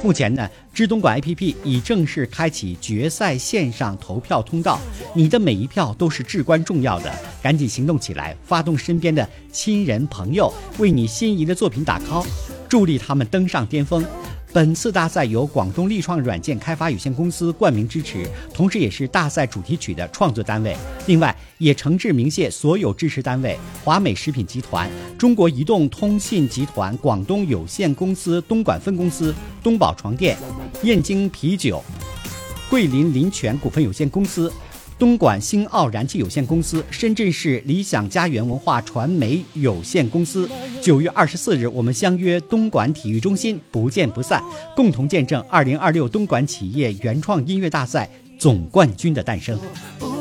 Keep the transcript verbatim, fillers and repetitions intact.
目前呢，知东莞 A P P 已正式开启决赛线上投票通道，你的每一票都是至关重要的，赶紧行动起来，发动身边的亲人朋友，为你心仪的作品打 call， 助力他们登上巅峰。本次大赛由广东立创软件开发有限公司冠名支持，同时也是大赛主题曲的创作单位。另外，也诚挚鸣谢所有支持单位：华美食品集团、中国移动通信集团广东有限公司东莞分公司、东宝床垫、燕京啤酒、桂林林泉股份有限公司、东莞新奥燃气有限公司、深圳市理想家园文化传媒有限公司。九月二十四日，我们相约东莞体育中心，不见不散，共同见证二零二六东莞企业原创音乐大赛总冠军的诞生。